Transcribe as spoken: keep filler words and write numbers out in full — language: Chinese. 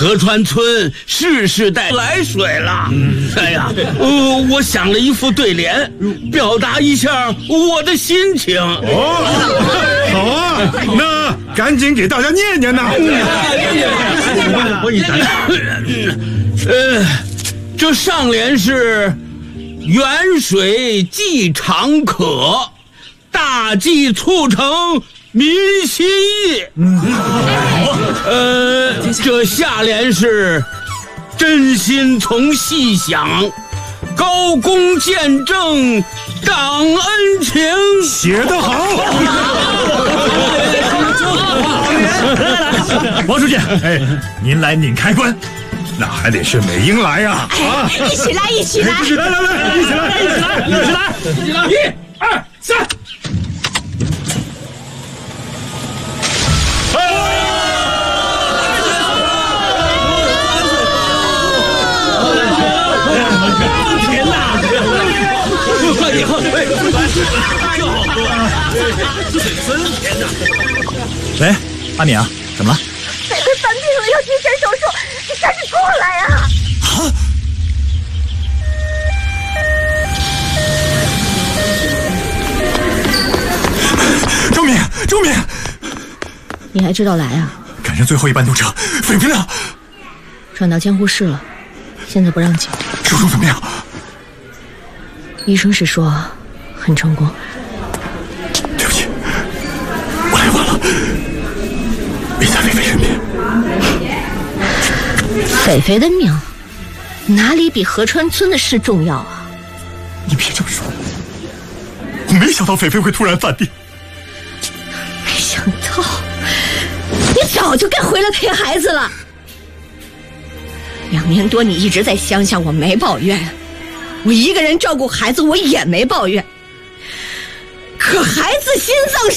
河川村世世代来水了。嗯、哎呀，呃，我想了一副对联，表达一下我的心情。 哦，好啊，那赶紧给大家念念呐。 我你讲。呃，这上联是远水济长渴，大计促成民心意。嗯，呃，这下联是真心从细想，高功见证党恩情。 写得好。 王书记，哎，您来拧开关。 那还得是美英来呀！ 啊，一起来，一起来， 来来来，一起来， 一起来，一起来，一起来！ 一、二、三。 天哪！快点，快点！这好多啊！真甜呐！ 喂，阿敏啊，怎么了？ 菲菲犯病了，要接诊手术，你赶紧过来啊！ 啊！周敏，周敏， 你还知道来啊？ 赶上最后一班动车，菲菲呢？ 转到监护室了，现在不让进。 手术怎么样？ 医生是说很成功。 对不起，我来晚了，没在菲菲身边。 菲菲的命哪里比河川村的事重要啊？ 你别这么说，我没想到菲菲会突然犯病。 没想到，你早就该回来陪孩子了。两年多你一直在乡下，我没抱怨，我一个人照顾孩子，我也没抱怨。可孩子心脏